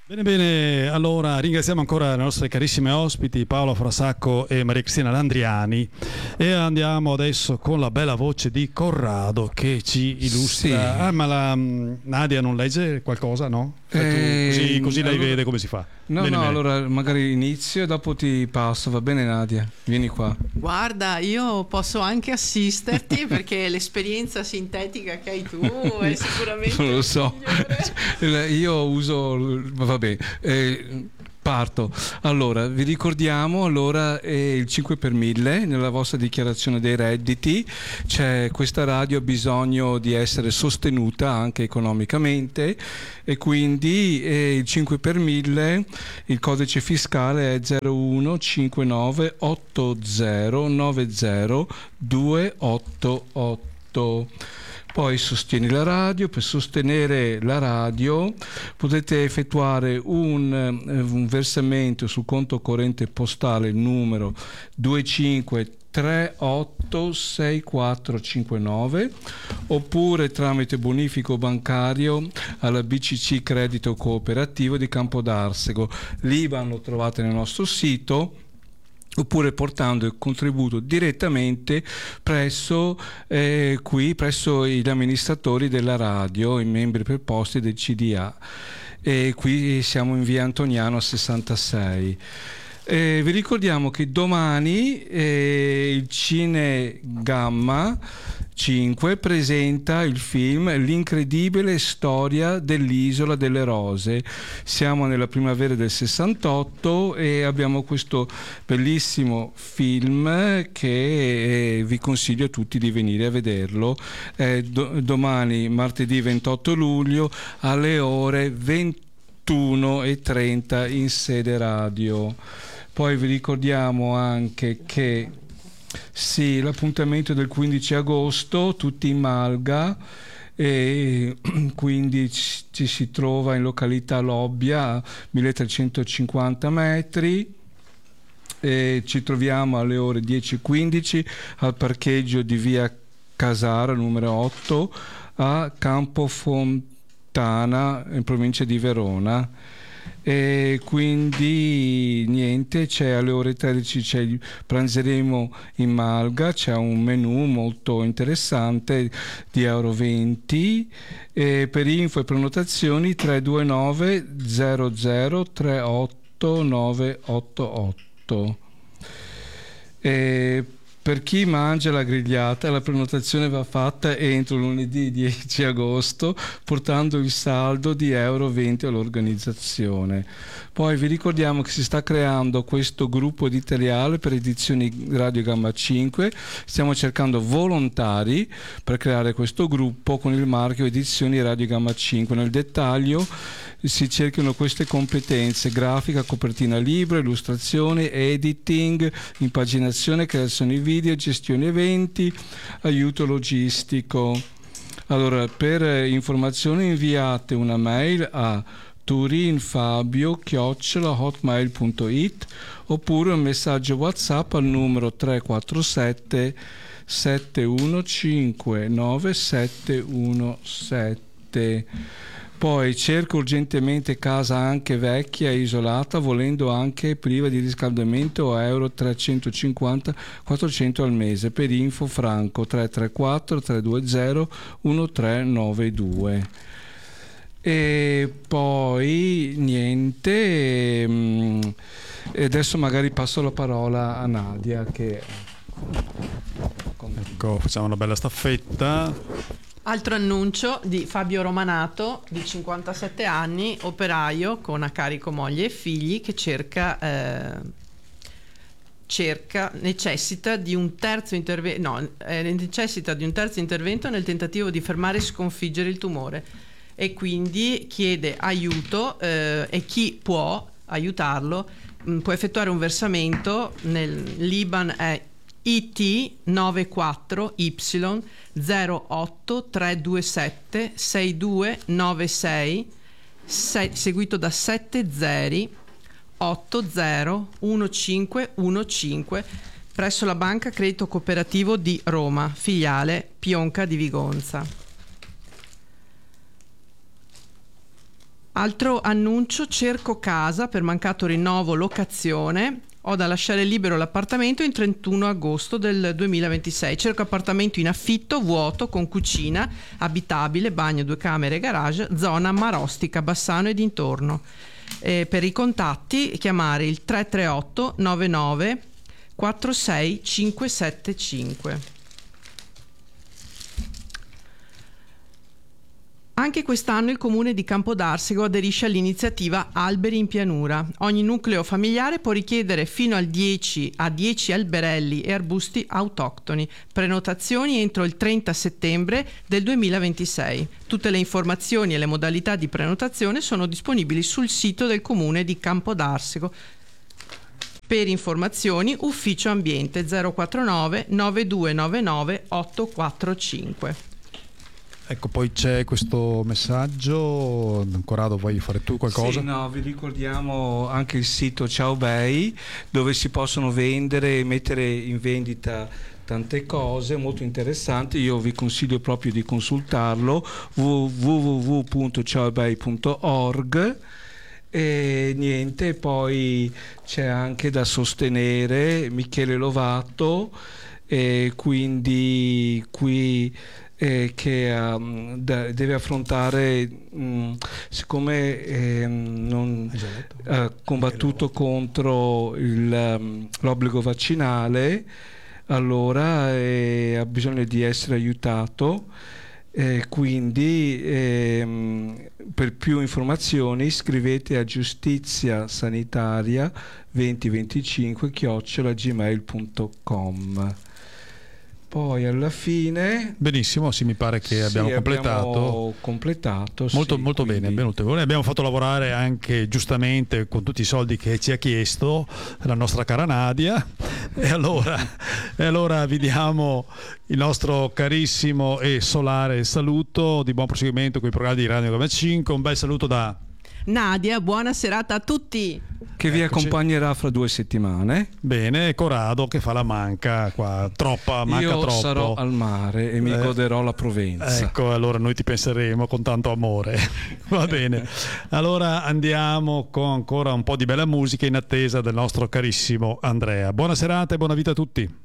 Bene, bene, allora ringraziamo ancora le nostre carissime ospiti Paola Frasacco e Maria Cristina Landriani e andiamo adesso con la bella voce di Corrado che ci illustra. Sì. Ma Nadia non legge qualcosa, no? Così lei allora, vede come si fa. No, Bene, no, bene. allora magari inizio e dopo ti passo, va bene Nadia? Vieni qua. Guarda, io posso anche assisterti perché l'esperienza sintetica che hai tu è sicuramente Non lo so. migliore. Io uso, vabbè, parto. Allora, vi ricordiamo, allora il 5 per 1000 nella vostra dichiarazione dei redditi. Questa radio ha bisogno di essere sostenuta anche economicamente e quindi il 5 per 1000, il codice fiscale è 0159 8090 288. Poi sostieni la radio. Per sostenere la radio potete effettuare un versamento sul conto corrente postale numero 25386459 oppure tramite bonifico bancario alla BCC Credito Cooperativo di Campodarsego. L'IBAN lo trovate nel nostro sito, oppure portando il contributo direttamente presso gli amministratori della radio, i membri preposti del CDA. E qui siamo in via Antoniano 66. Vi ricordiamo che domani il Cine Gamma 5 presenta il film L'incredibile storia dell'Isola delle Rose. Siamo nella primavera del 68 e abbiamo questo bellissimo film che vi consiglio a tutti di venire a vederlo. Domani, martedì 28 luglio, alle ore 21:30 in sede radio. Poi vi ricordiamo anche che sì, l'appuntamento del 15 agosto, tutti in Malga, e quindi ci si trova in località Lobbia, 1350 metri. E ci troviamo alle ore 10:15 al parcheggio di via Casara numero 8 a Campofontana in provincia di Verona. E quindi niente, alle ore 13 pranzeremo in Malga, c'è un menù molto interessante di €20. E per info e prenotazioni 329 00 38 988. Per chi mangia la grigliata, la prenotazione va fatta entro lunedì 10 agosto, portando il saldo di €20 all'organizzazione. Poi vi ricordiamo che si sta creando questo gruppo editoriale per edizioni Radio Gamma 5. Stiamo cercando volontari per creare questo gruppo con il marchio Edizioni Radio Gamma 5. Nel dettaglio si cercano queste competenze: grafica, copertina libro, illustrazione, editing, impaginazione, creazione video, gestione eventi, aiuto logistico. Allora, per informazioni inviate una mail a turinfabio@hotmail.it oppure un messaggio WhatsApp al numero 347 715 9717. Poi cerco urgentemente casa anche vecchia e isolata, volendo anche priva di riscaldamento, a €350-400 al mese. Per info Franco 334 320 1392. E poi niente, e adesso magari passo la parola a Nadia che... Ecco, facciamo una bella staffetta. Altro annuncio di Fabio Romanato, di 57 anni, operaio con a carico moglie e figli, che necessita di un terzo intervento nel tentativo di fermare e sconfiggere il tumore, e quindi chiede aiuto, e chi può aiutarlo può effettuare un versamento. L'IBAN è IT94Y 08327 6296 seguito da 70 80 1515 presso la Banca Credito Cooperativo di Roma, filiale Pionca di Vigonza. Altro annuncio: cerco casa per mancato rinnovo locazione. Ho da lasciare libero l'appartamento in 31 agosto del 2026. Cerco appartamento in affitto, vuoto, con cucina, abitabile, bagno, 2 camere e garage, zona Marostica, Bassano e dintorno. Per i contatti chiamare il 338 99 46 575. Anche quest'anno il comune di Campodarsego aderisce all'iniziativa Alberi in pianura. Ogni nucleo familiare può richiedere fino al 10 alberelli e arbusti autoctoni. Prenotazioni entro il 30 settembre del 2026. Tutte le informazioni e le modalità di prenotazione sono disponibili sul sito del comune di Campodarsego. Per informazioni ufficio ambiente 049 9299 845. Ecco, poi c'è questo messaggio. Corrado, vuoi fare tu qualcosa? Sì, no, vi ricordiamo anche il sito Ciao Bei, dove si possono vendere e mettere in vendita tante cose molto interessanti. Io vi consiglio proprio di consultarlo, www.ciaobei.org. E niente, poi c'è anche da sostenere Michele Lovato, e quindi qui che deve affrontare, siccome non ha combattuto contro l'obbligo vaccinale, allora ha bisogno di essere aiutato. Quindi per più informazioni scrivete a giustiziasanitaria2025@gmail.com. Poi alla fine, benissimo, sì, mi pare che abbiamo completato molto, sì, molto quindi... bene, benvenuto. Abbiamo fatto lavorare anche giustamente con tutti i soldi che ci ha chiesto la nostra cara Nadia e allora vi diamo il nostro carissimo e solare saluto di buon proseguimento con i programmi di Radio 95. Un bel saluto da Nadia, buona serata a tutti, che vi accompagnerà fra 2 settimane. Bene, Corrado che fa la manca qua, manca io troppo. Sarò al mare e mi goderò la Provenza. Ecco, allora noi ti penseremo con tanto amore. Va bene, allora andiamo con ancora un po' di bella musica in attesa del nostro carissimo Andrea. Buona serata e buona vita a tutti.